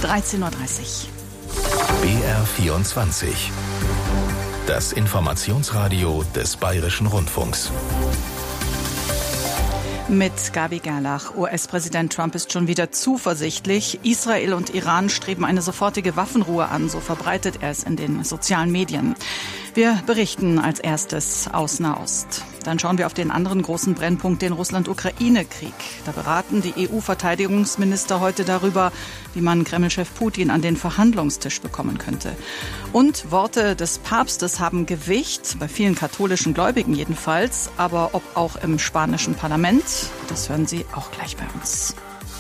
13:30 Uhr. BR24. Das Informationsradio des Bayerischen Rundfunks. Mit Gabi Gerlach. US-Präsident Trump ist schon wieder zuversichtlich. Israel und Iran streben eine sofortige Waffenruhe an, so verbreitet er es in den sozialen Medien. Wir berichten als erstes aus Nahost. Dann schauen wir auf den anderen großen Brennpunkt, den Russland-Ukraine-Krieg. Da beraten die EU-Verteidigungsminister heute darüber, wie man Kreml-Chef Putin an den Verhandlungstisch bekommen könnte. Und Worte des Papstes haben Gewicht, bei vielen katholischen Gläubigen jedenfalls, aber ob auch im spanischen Parlament, das hören Sie auch gleich bei uns.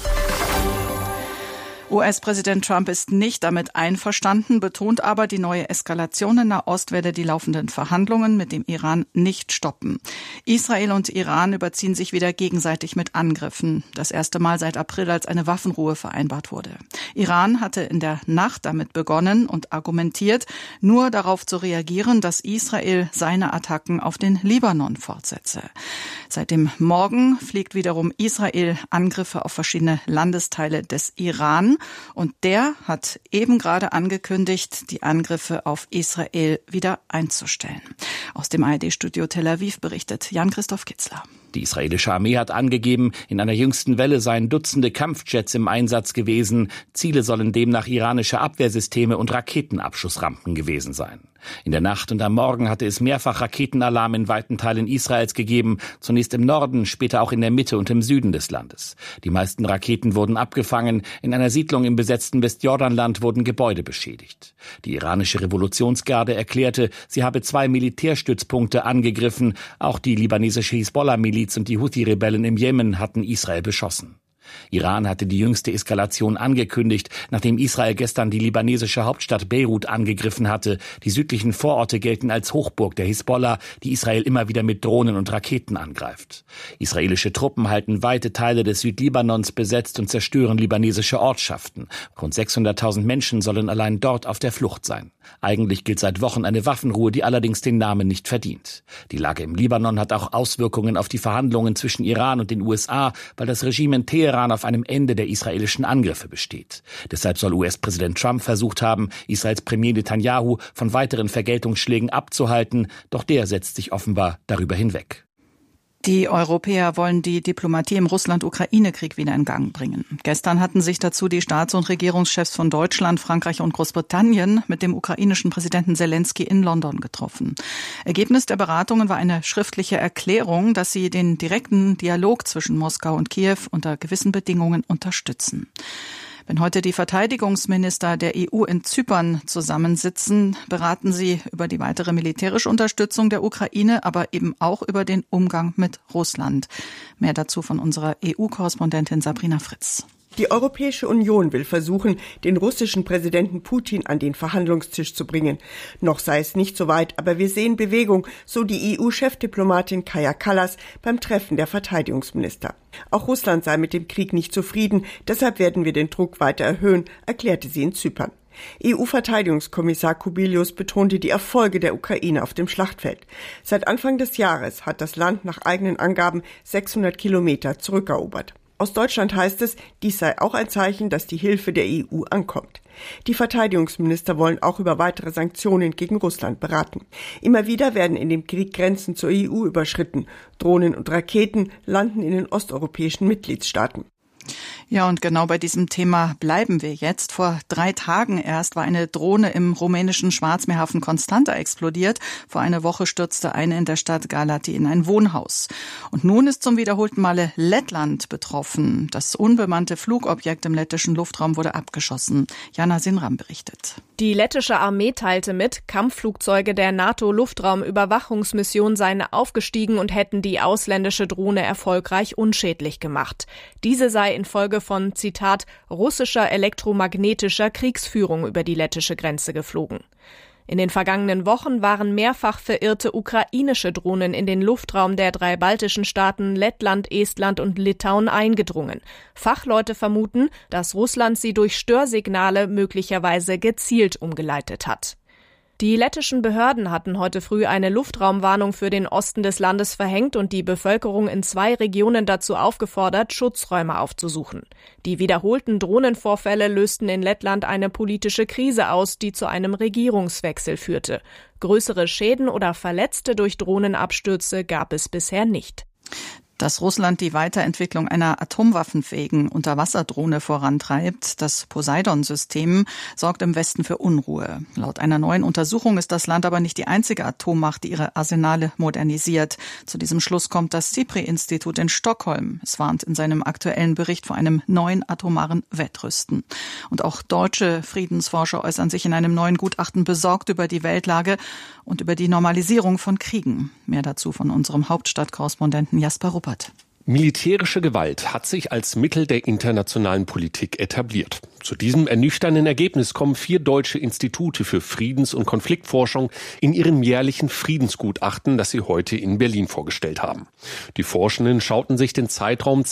US-Präsident Trump ist nicht damit einverstanden, betont aber, die neue Eskalation in Nahost werde die laufenden Verhandlungen mit dem Iran nicht stoppen. Israel und Iran überziehen sich wieder gegenseitig mit Angriffen. Das erste Mal seit April, als eine Waffenruhe vereinbart wurde. Iran hatte in der Nacht damit begonnen und argumentiert, nur darauf zu reagieren, dass Israel seine Attacken auf den Libanon fortsetze. Seit dem Morgen fliegt wiederum Israel Angriffe auf verschiedene Landesteile des Iran. Und der hat eben gerade angekündigt, die Angriffe auf Israel wieder einzustellen. Aus dem ARD-Studio Tel Aviv berichtet Jan-Christoph Kitzler. Die israelische Armee hat angegeben, in einer jüngsten Welle seien Dutzende Kampfjets im Einsatz gewesen. Ziele sollen demnach iranische Abwehrsysteme und Raketenabschussrampen gewesen sein. In der Nacht und am Morgen hatte es mehrfach Raketenalarm in weiten Teilen Israels gegeben, zunächst im Norden, später auch in der Mitte und im Süden des Landes. Die meisten Raketen wurden abgefangen, in einer Siedlung im besetzten Westjordanland wurden Gebäude beschädigt. Die iranische Revolutionsgarde erklärte, sie habe 2 Militärstützpunkte angegriffen, auch die libanesische Hisbollah-Miliz und die Houthi-Rebellen im Jemen hatten Israel beschossen. Iran hatte die jüngste Eskalation angekündigt, nachdem Israel gestern die libanesische Hauptstadt Beirut angegriffen hatte. Die südlichen Vororte gelten als Hochburg der Hisbollah, die Israel immer wieder mit Drohnen und Raketen angreift. Israelische Truppen halten weite Teile des Südlibanons besetzt und zerstören libanesische Ortschaften. Rund 600.000 Menschen sollen allein dort auf der Flucht sein. Eigentlich gilt seit Wochen eine Waffenruhe, die allerdings den Namen nicht verdient. Die Lage im Libanon hat auch Auswirkungen auf die Verhandlungen zwischen Iran und den USA, weil das Regime in Teheran auf einem Ende der israelischen Angriffe besteht. Deshalb soll US-Präsident Trump versucht haben, Israels Premier Netanyahu von weiteren Vergeltungsschlägen abzuhalten, doch der setzt sich offenbar darüber hinweg. Die Europäer wollen die Diplomatie im Russland-Ukraine-Krieg wieder in Gang bringen. Gestern hatten sich dazu die Staats- und Regierungschefs von Deutschland, Frankreich und Großbritannien mit dem ukrainischen Präsidenten Zelensky in London getroffen. Ergebnis der Beratungen war eine schriftliche Erklärung, dass sie den direkten Dialog zwischen Moskau und Kiew unter gewissen Bedingungen unterstützen. Wenn heute die Verteidigungsminister der EU in Zypern zusammensitzen, beraten sie über die weitere militärische Unterstützung der Ukraine, aber eben auch über den Umgang mit Russland. Mehr dazu von unserer EU-Korrespondentin Sabrina Fritz. Die Europäische Union will versuchen, den russischen Präsidenten Putin an den Verhandlungstisch zu bringen. Noch sei es nicht so weit, aber wir sehen Bewegung, so die EU-Chefdiplomatin Kaja Kallas beim Treffen der Verteidigungsminister. Auch Russland sei mit dem Krieg nicht zufrieden, deshalb werden wir den Druck weiter erhöhen, erklärte sie in Zypern. EU-Verteidigungskommissar Kubilius betonte die Erfolge der Ukraine auf dem Schlachtfeld. Seit Anfang des Jahres hat das Land nach eigenen Angaben 600 Kilometer zurückerobert. Aus Deutschland heißt es, dies sei auch ein Zeichen, dass die Hilfe der EU ankommt. Die Verteidigungsminister wollen auch über weitere Sanktionen gegen Russland beraten. Immer wieder werden in dem Krieg Grenzen zur EU überschritten. Drohnen und Raketen landen in den osteuropäischen Mitgliedstaaten. Ja, und genau bei diesem Thema bleiben wir jetzt. Vor 3 Tagen erst war eine Drohne im rumänischen Schwarzmeerhafen Constanta explodiert. Vor einer Woche stürzte eine in der Stadt Galati in ein Wohnhaus. Und nun ist zum wiederholten Male Lettland betroffen. Das unbemannte Flugobjekt im lettischen Luftraum wurde abgeschossen. Jana Sinram berichtet. Die lettische Armee teilte mit, Kampfflugzeuge der NATO-Luftraumüberwachungsmission seien aufgestiegen und hätten die ausländische Drohne erfolgreich unschädlich gemacht. Diese sei infolge von, Zitat, russischer elektromagnetischer Kriegsführung über die lettische Grenze geflogen. In den vergangenen Wochen waren mehrfach verirrte ukrainische Drohnen in den Luftraum der 3 baltischen Staaten Lettland, Estland und Litauen eingedrungen. Fachleute vermuten, dass Russland sie durch Störsignale möglicherweise gezielt umgeleitet hat. Die lettischen Behörden hatten heute früh eine Luftraumwarnung für den Osten des Landes verhängt und die Bevölkerung in 2 Regionen dazu aufgefordert, Schutzräume aufzusuchen. Die wiederholten Drohnenvorfälle lösten in Lettland eine politische Krise aus, die zu einem Regierungswechsel führte. Größere Schäden oder Verletzte durch Drohnenabstürze gab es bisher nicht. Dass Russland die Weiterentwicklung einer atomwaffenfähigen Unterwasserdrohne vorantreibt, das Poseidon-System, sorgt im Westen für Unruhe. Laut einer neuen Untersuchung ist das Land aber nicht die einzige Atommacht, die ihre Arsenale modernisiert. Zu diesem Schluss kommt das SIPRI-Institut in Stockholm. Es warnt in seinem aktuellen Bericht vor einem neuen atomaren Wettrüsten. Und auch deutsche Friedensforscher äußern sich in einem neuen Gutachten besorgt über die Weltlage und über die Normalisierung von Kriegen. Mehr dazu von unserem Hauptstadtkorrespondenten Jasper Ruppert. Militärische Gewalt hat sich als Mittel der internationalen Politik etabliert. Zu diesem ernüchternden Ergebnis kommen 4 deutsche Institute für Friedens- und Konfliktforschung in ihrem jährlichen Friedensgutachten, das sie heute in Berlin vorgestellt haben. Die Forschenden schauten sich den Zeitraum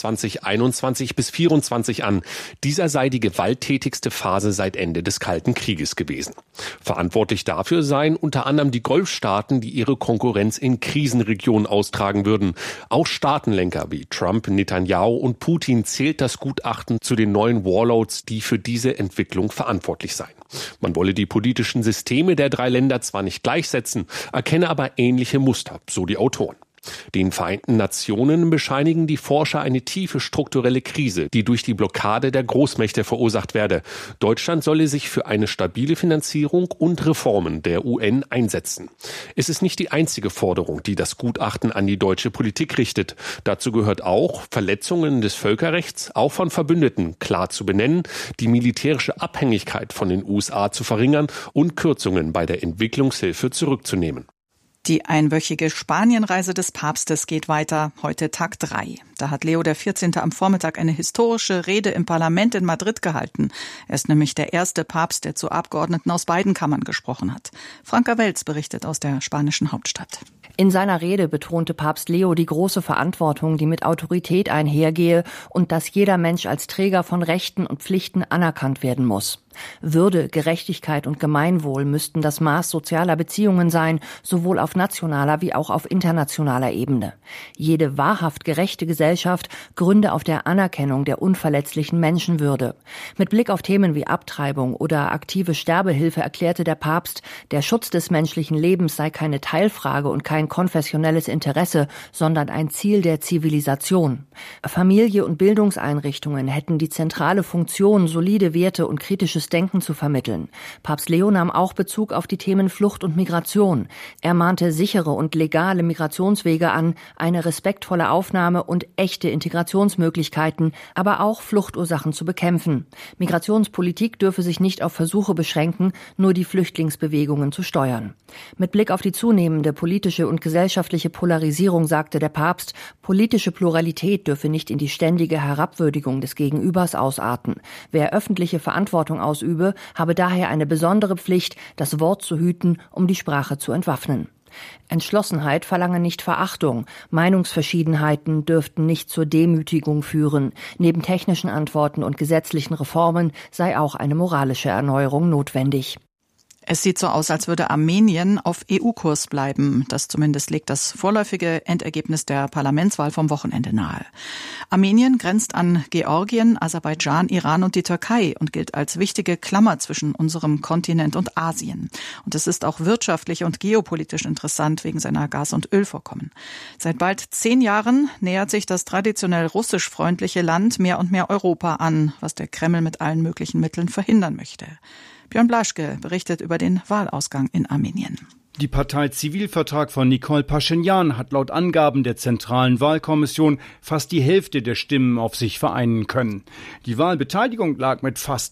2021 bis 2024 an. Dieser sei die gewalttätigste Phase seit Ende des Kalten Krieges gewesen. Verantwortlich dafür seien unter anderem die Golfstaaten, die ihre Konkurrenz in Krisenregionen austragen würden. Auch Staatenlenker wie Trump, Netanyahu und Putin zählt das Gutachten zu den neuen Warlords, die für diese Entwicklung verantwortlich seien. Man wolle die politischen Systeme der 3 Länder zwar nicht gleichsetzen, erkenne aber ähnliche Muster, so die Autoren. Den Vereinten Nationen bescheinigen die Forscher eine tiefe strukturelle Krise, die durch die Blockade der Großmächte verursacht werde. Deutschland solle sich für eine stabile Finanzierung und Reformen der UN einsetzen. Es ist nicht die einzige Forderung, die das Gutachten an die deutsche Politik richtet. Dazu gehört auch, Verletzungen des Völkerrechts, auch von Verbündeten, klar zu benennen, die militärische Abhängigkeit von den USA zu verringern und Kürzungen bei der Entwicklungshilfe zurückzunehmen. Die einwöchige Spanienreise des Papstes geht weiter, heute Tag 3. Da hat Leo XIV. Am Vormittag eine historische Rede im Parlament in Madrid gehalten. Er ist nämlich der erste Papst, der zu Abgeordneten aus beiden Kammern gesprochen hat. Franka Welz berichtet aus der spanischen Hauptstadt. In seiner Rede betonte Papst Leo die große Verantwortung, die mit Autorität einhergehe und dass jeder Mensch als Träger von Rechten und Pflichten anerkannt werden muss. Würde, Gerechtigkeit und Gemeinwohl müssten das Maß sozialer Beziehungen sein, sowohl auf nationaler wie auch auf internationaler Ebene. Jede wahrhaft gerechte Gesellschaft gründe auf der Anerkennung der unverletzlichen Menschenwürde. Mit Blick auf Themen wie Abtreibung oder aktive Sterbehilfe erklärte der Papst, der Schutz des menschlichen Lebens sei keine Teilfrage und kein konfessionelles Interesse, sondern ein Ziel der Zivilisation. Familie und Bildungseinrichtungen hätten die zentrale Funktion, solide Werte und kritisches Denken zu vermitteln. Papst Leo nahm auch Bezug auf die Themen Flucht und Migration. Er mahnte sichere und legale Migrationswege an, eine respektvolle Aufnahme und echte Integrationsmöglichkeiten, aber auch Fluchtursachen zu bekämpfen. Migrationspolitik dürfe sich nicht auf Versuche beschränken, nur die Flüchtlingsbewegungen zu steuern. Mit Blick auf die zunehmende politische und gesellschaftliche Polarisierung sagte der Papst, politische Pluralität dürfe nicht in die ständige Herabwürdigung des Gegenübers ausarten. Wer öffentliche Verantwortung ausübe, habe daher eine besondere Pflicht, das Wort zu hüten, um die Sprache zu entwaffnen. Entschlossenheit verlange nicht Verachtung. Meinungsverschiedenheiten dürften nicht zur Demütigung führen. Neben technischen Antworten und gesetzlichen Reformen sei auch eine moralische Erneuerung notwendig. Es sieht so aus, als würde Armenien auf EU-Kurs bleiben. Das zumindest legt das vorläufige Endergebnis der Parlamentswahl vom Wochenende nahe. Armenien grenzt an Georgien, Aserbaidschan, Iran und die Türkei und gilt als wichtige Klammer zwischen unserem Kontinent und Asien. Und es ist auch wirtschaftlich und geopolitisch interessant wegen seiner Gas- und Ölvorkommen. Seit bald 10 Jahren nähert sich das traditionell russisch-freundliche Land mehr und mehr Europa an, was der Kreml mit allen möglichen Mitteln verhindern möchte. Björn Blaschke berichtet über den Wahlausgang in Armenien. Die Partei Zivilvertrag von Nikol Paschinjan hat laut Angaben der Zentralen Wahlkommission fast die Hälfte der Stimmen auf sich vereinen können. Die Wahlbeteiligung lag mit fast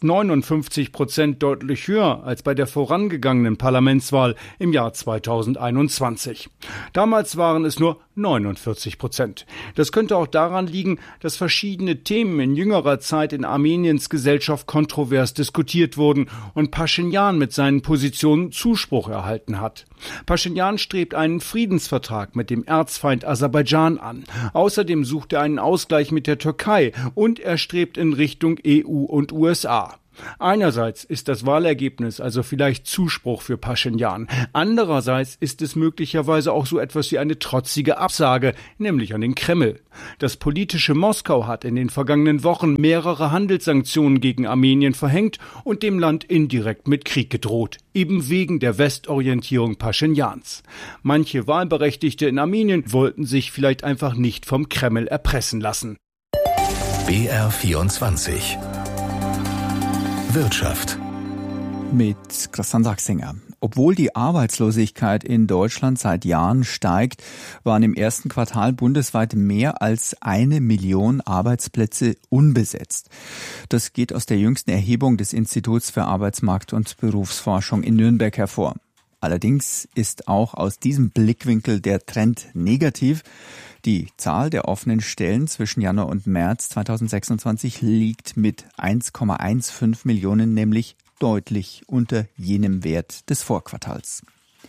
59% deutlich höher als bei der vorangegangenen Parlamentswahl im Jahr 2021. Damals waren es nur 49%. Das könnte auch daran liegen, dass verschiedene Themen in jüngerer Zeit in Armeniens Gesellschaft kontrovers diskutiert wurden und Paschinjan mit seinen Positionen Zuspruch erhalten hat. Paschinjan strebt einen Friedensvertrag mit dem Erzfeind Aserbaidschan an. Außerdem sucht er einen Ausgleich mit der Türkei und er strebt in Richtung EU und USA. Einerseits ist das Wahlergebnis also vielleicht Zuspruch für Paschinjan. Andererseits ist es möglicherweise auch so etwas wie eine trotzige Absage, nämlich an den Kreml. Das politische Moskau hat in den vergangenen Wochen mehrere Handelssanktionen gegen Armenien verhängt und dem Land indirekt mit Krieg gedroht, eben wegen der Westorientierung Paschinjans. Manche Wahlberechtigte in Armenien wollten sich vielleicht einfach nicht vom Kreml erpressen lassen. BR24 Wirtschaft mit Christian Sachsinger. Obwohl die Arbeitslosigkeit in Deutschland seit Jahren steigt, waren im ersten Quartal bundesweit mehr als 1 Million Arbeitsplätze unbesetzt. Das geht aus der jüngsten Erhebung des Instituts für Arbeitsmarkt- und Berufsforschung in Nürnberg hervor. Allerdings ist auch aus diesem Blickwinkel der Trend negativ. Die Zahl der offenen Stellen zwischen Januar und März 2026 liegt mit 1,15 Millionen nämlich deutlich unter jenem Wert des Vorquartals.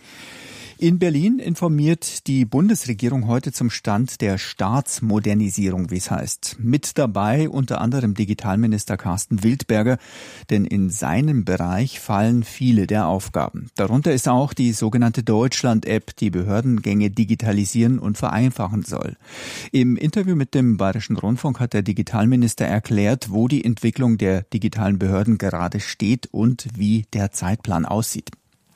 In Berlin informiert die Bundesregierung heute zum Stand der Staatsmodernisierung, wie es heißt. Mit dabei unter anderem Digitalminister Carsten Wildberger, denn in seinem Bereich fallen viele der Aufgaben. Darunter ist auch die sogenannte Deutschland-App, die Behördengänge digitalisieren und vereinfachen soll. Im Interview mit dem Bayerischen Rundfunk hat der Digitalminister erklärt, wo die Entwicklung der digitalen Behörden gerade steht und wie der Zeitplan aussieht.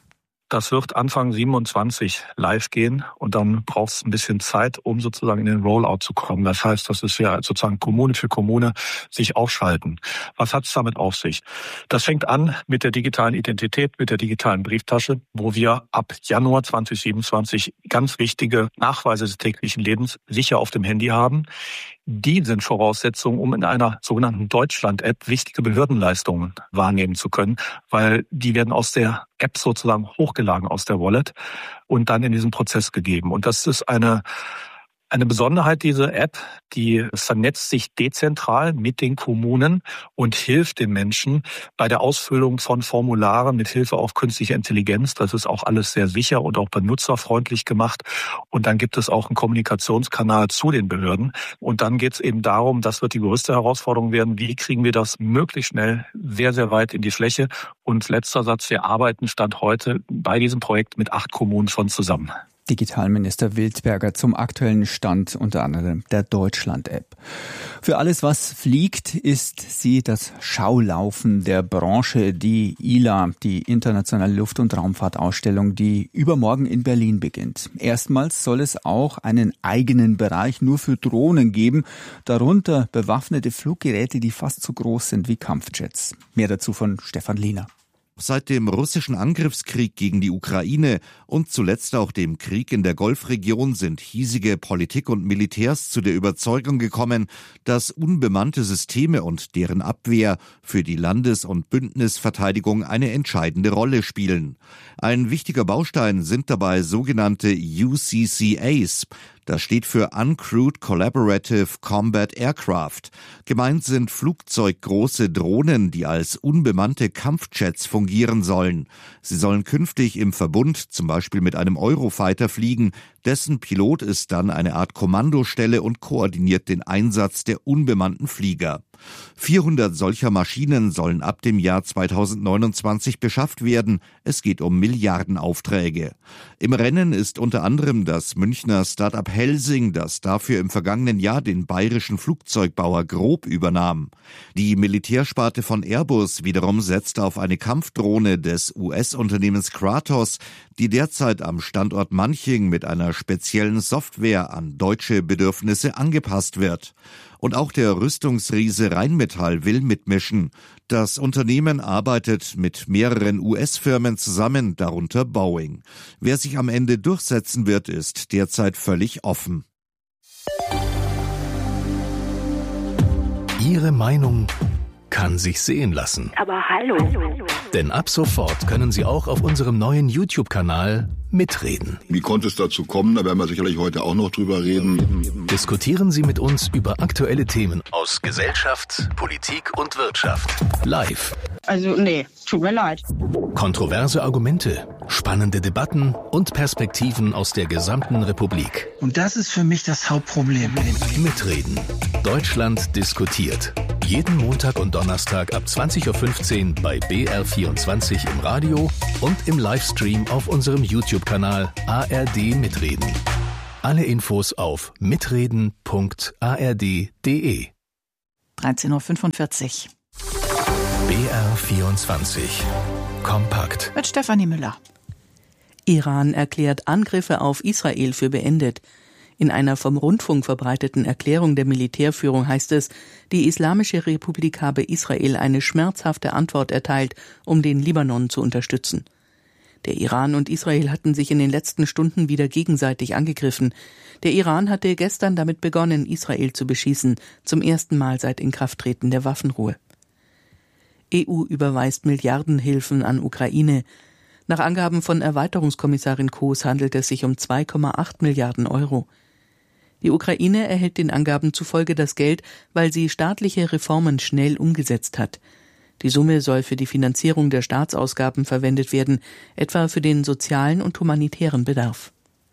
Das wird Anfang 27 live gehen und dann braucht es ein bisschen Zeit, um sozusagen in den Rollout zu kommen. Das heißt, das ist ja sozusagen Kommune für Kommune sich aufschalten. Was hat es damit auf sich? Das fängt an mit der digitalen Identität, mit der digitalen Brieftasche, wo wir ab Januar 2027 ganz wichtige Nachweise des täglichen Lebens sicher auf dem Handy haben. Die sind Voraussetzungen, um in einer sogenannten Deutschland-App wichtige Behördenleistungen wahrnehmen zu können, weil die werden aus der App sozusagen hochgeladen aus der Wallet und dann in diesen Prozess gegeben. Und das ist eine Besonderheit dieser App, die vernetzt sich dezentral mit den Kommunen und hilft den Menschen bei der Ausfüllung von Formularen mit Hilfe auf künstlicher Intelligenz. Das ist auch alles sehr sicher und auch benutzerfreundlich gemacht. Und dann gibt es auch einen Kommunikationskanal zu den Behörden. Und dann geht es eben darum, das wird die größte Herausforderung werden, wie kriegen wir das möglichst schnell sehr, sehr weit in die Fläche. Und letzter Satz, wir arbeiten Stand heute bei diesem Projekt mit 8 Kommunen schon zusammen. Digitalminister Wildberger zum aktuellen Stand unter anderem der Deutschland-App. Für alles, was fliegt, ist sie das Schaulaufen der Branche, die ILA, die Internationale Luft- und Raumfahrtausstellung, die übermorgen in Berlin beginnt. Erstmals soll es auch einen eigenen Bereich nur für Drohnen geben, darunter bewaffnete Fluggeräte, die fast so groß sind wie Kampfjets. Mehr dazu von Stefan Lehner. Seit dem russischen Angriffskrieg gegen die Ukraine und zuletzt auch dem Krieg in der Golfregion sind hiesige Politik und Militärs zu der Überzeugung gekommen, dass unbemannte Systeme und deren Abwehr für die Landes- und Bündnisverteidigung eine entscheidende Rolle spielen. Ein wichtiger Baustein sind dabei sogenannte UCCAs. Das steht für Uncrewed Collaborative Combat Aircraft. Gemeint sind flugzeuggroße Drohnen, die als unbemannte Kampfjets fungieren sollen. Sie sollen künftig im Verbund zum Beispiel mit einem Eurofighter fliegen. Dessen Pilot ist dann eine Art Kommandostelle und koordiniert den Einsatz der unbemannten Flieger. 400 solcher Maschinen sollen ab dem Jahr 2029 beschafft werden. Es geht um Milliardenaufträge. Im Rennen ist unter anderem das Münchner Start-up Helsing, das dafür im vergangenen Jahr den bayerischen Flugzeugbauer Grob übernahm. Die Militärsparte von Airbus wiederum setzt auf eine Kampfdrohne des US-Unternehmens Kratos, die derzeit am Standort Manching mit einer speziellen Software an deutsche Bedürfnisse angepasst wird. Und auch der Rüstungsriese Rheinmetall will mitmischen. Das Unternehmen arbeitet mit mehreren US-Firmen zusammen, darunter Boeing. Wer sich am Ende durchsetzen wird, ist derzeit völlig offen. Ihre Meinung kann sich sehen lassen. Aber hallo. Denn ab sofort können Sie auch auf unserem neuen YouTube-Kanal mitreden. Wie konnte es dazu kommen? Da werden wir sicherlich heute auch noch drüber reden. Diskutieren Sie mit uns über aktuelle Themen aus Gesellschaft, Politik und Wirtschaft. Live Also nee, tut mir leid. Kontroverse Argumente, spannende Debatten und Perspektiven aus der gesamten Republik. Und das ist für mich das Hauptproblem. Mitreden. Deutschland diskutiert. Jeden Montag und Donnerstag ab 20.15 Uhr bei BR24 im Radio und im Livestream auf unserem YouTube-Kanal ARD Mitreden. Alle Infos auf mitreden.ard.de. 13.45 Uhr. BR24 Kompakt Mit Stefanie Müller. Iran erklärt Angriffe auf Israel für beendet. In einer vom Rundfunk verbreiteten Erklärung der Militärführung heißt es, die Islamische Republik habe Israel eine schmerzhafte Antwort erteilt, um den Libanon zu unterstützen. Der Iran und Israel hatten sich in den letzten Stunden wieder gegenseitig angegriffen. Der Iran hatte gestern damit begonnen, Israel zu beschießen, zum ersten Mal seit Inkrafttreten der Waffenruhe. EU überweist Milliardenhilfen an Ukraine. Nach Angaben von Erweiterungskommissarin Kroes handelt es sich um 2,8 Milliarden Euro. Die Ukraine erhält den Angaben zufolge das Geld, weil sie staatliche Reformen schnell umgesetzt hat. Die Summe soll für die Finanzierung der Staatsausgaben verwendet werden, etwa für den sozialen und humanitären Bedarf.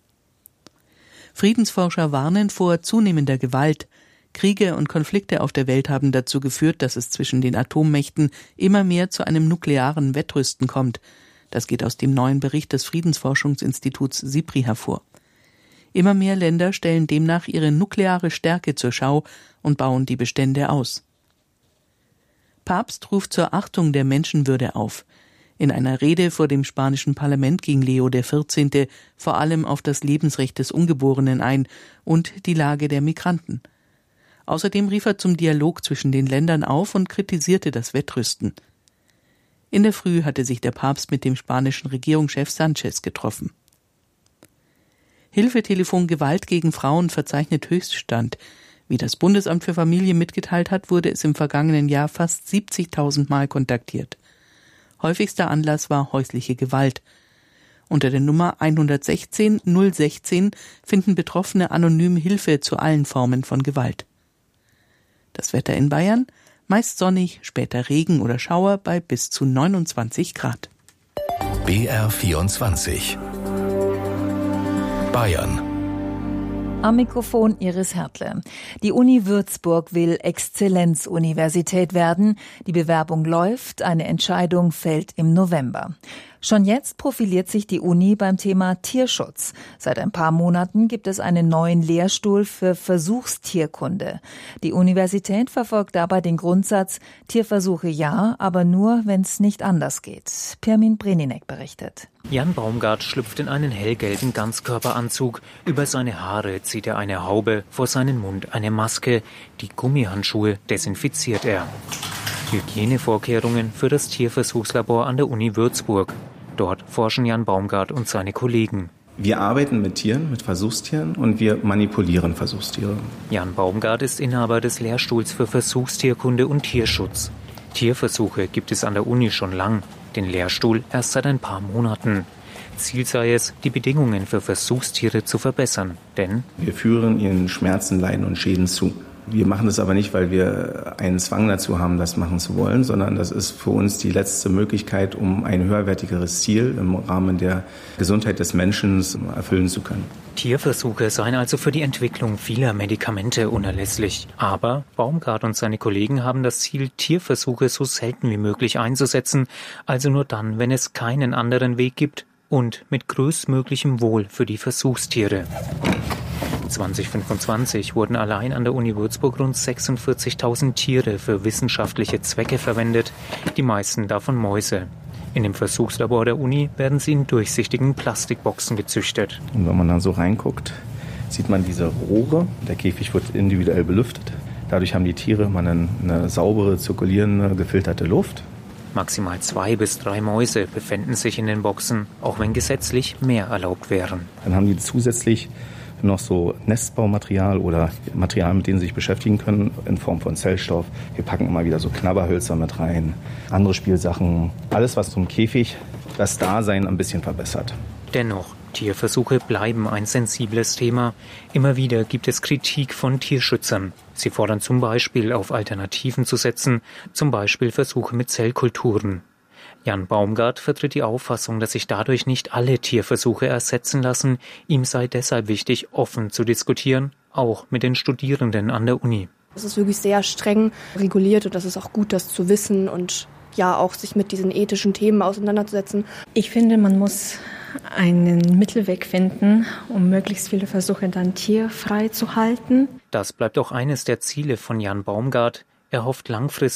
Friedensforscher warnen vor zunehmender Gewalt. Kriege und Konflikte auf der Welt haben dazu geführt, dass es zwischen den Atommächten immer mehr zu einem nuklearen Wettrüsten kommt. Das geht aus dem neuen Bericht des Friedensforschungsinstituts SIPRI hervor. Immer mehr Länder stellen demnach ihre nukleare Stärke zur Schau und bauen die Bestände aus. Papst ruft zur Achtung der Menschenwürde auf. In einer Rede vor dem spanischen Parlament ging Leo XIV. Vor allem auf das Lebensrecht des Ungeborenen ein und die Lage der Migranten. Außerdem rief er zum Dialog zwischen den Ländern auf und kritisierte das Wettrüsten. In der Früh hatte sich der Papst mit dem spanischen Regierungschef Sanchez getroffen. Hilfetelefon Gewalt gegen Frauen verzeichnet Höchststand. Wie das Bundesamt für Familie mitgeteilt hat, wurde es im vergangenen Jahr fast 70.000 Mal kontaktiert. Häufigster Anlass war häusliche Gewalt. Unter der Nummer 116 016 finden Betroffene anonym Hilfe zu allen Formen von Gewalt. Das Wetter in Bayern: meist sonnig, später Regen oder Schauer bei bis zu 29 Grad. BR24 Bayern. Am Mikrofon Iris Hertle. Die Uni Würzburg will Exzellenzuniversität werden. Die Bewerbung läuft, eine Entscheidung fällt im November. Schon jetzt profiliert sich die Uni beim Thema Tierschutz. Seit ein paar Monaten gibt es einen neuen Lehrstuhl für Versuchstierkunde. Die Universität verfolgt dabei den Grundsatz, Tierversuche ja, aber nur, wenn es nicht anders geht. Pirmin Breninek berichtet. Jan Baumgart schlüpft in einen hellgelben Ganzkörperanzug. Über seine Haare zieht er eine Haube, vor seinen Mund eine Maske. Die Gummihandschuhe desinfiziert er. Hygienevorkehrungen für das Tierversuchslabor an der Uni Würzburg. Dort forschen Jan Baumgart und seine Kollegen. Wir arbeiten mit Tieren, mit Versuchstieren, und wir manipulieren Versuchstiere. Jan Baumgart ist Inhaber des Lehrstuhls für Versuchstierkunde und Tierschutz. Tierversuche gibt es an der Uni schon lang, den Lehrstuhl erst seit ein paar Monaten. Ziel sei es, die Bedingungen für Versuchstiere zu verbessern, denn wir führen ihnen Schmerzen, Leiden und Schäden zu. Wir machen das aber nicht, weil wir einen Zwang dazu haben, das machen zu wollen, sondern das ist für uns die letzte Möglichkeit, um ein höherwertigeres Ziel im Rahmen der Gesundheit des Menschen erfüllen zu können. Tierversuche seien also für die Entwicklung vieler Medikamente unerlässlich. Aber Baumgart und seine Kollegen haben das Ziel, Tierversuche so selten wie möglich einzusetzen, also nur dann, wenn es keinen anderen Weg gibt und mit größtmöglichem Wohl für die Versuchstiere. 2025 wurden allein an der Uni Würzburg rund 46.000 Tiere für wissenschaftliche Zwecke verwendet, die meisten davon Mäuse. In dem Versuchslabor der Uni werden sie in durchsichtigen Plastikboxen gezüchtet. Und wenn man dann so reinguckt, sieht man diese Rohre. Der Käfig wird individuell belüftet. Dadurch haben die Tiere eine saubere, zirkulierende, gefilterte Luft. Maximal 2 bis 3 Mäuse befinden sich in den Boxen, auch wenn gesetzlich mehr erlaubt wären. Dann haben die zusätzlich noch so Nestbaumaterial oder Material, mit denen sie sich beschäftigen können, in Form von Zellstoff. Wir packen immer wieder so Knabberhölzer mit rein, andere Spielsachen. Alles, was zum Käfig das Dasein ein bisschen verbessert. Dennoch, Tierversuche bleiben ein sensibles Thema. Immer wieder gibt es Kritik von Tierschützern. Sie fordern zum Beispiel, auf Alternativen zu setzen, zum Beispiel Versuche mit Zellkulturen. Jan Baumgart vertritt die Auffassung, dass sich dadurch nicht alle Tierversuche ersetzen lassen. Ihm sei deshalb wichtig, offen zu diskutieren, auch mit den Studierenden an der Uni. Es ist wirklich sehr streng reguliert und das ist auch gut, das zu wissen und ja auch sich mit diesen ethischen Themen auseinanderzusetzen. Ich finde, man muss einen Mittelweg finden, um möglichst viele Versuche dann tierfrei zu halten. Das bleibt auch eines der Ziele von Jan Baumgart. Er hofft langfristig